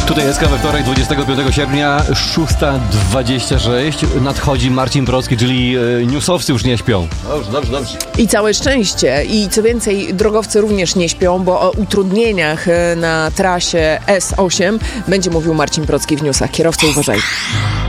Tutaj jest we wtorek, 25 sierpnia, 6:26. Nadchodzi Marcin Brocki, czyli newsowcy już nie śpią. Dobrze. I całe szczęście. I co więcej, drogowcy również nie śpią, bo o utrudnieniach na trasie S8 będzie mówił Marcin Brocki w newsach. Kierowcy, uważajcie.